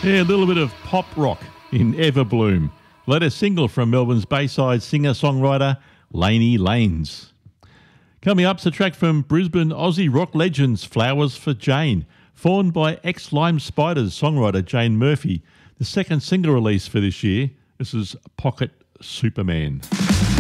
Yeah, a little bit of pop rock in Everbloom. Latest single from Melbourne's Bayside singer-songwriter Laney Lanes. Coming up's a track from Brisbane Aussie rock legends Flowers for Jane, formed by ex-Lime Spiders songwriter Jane Murphy. The second single release for this year. This is Pocket Superman.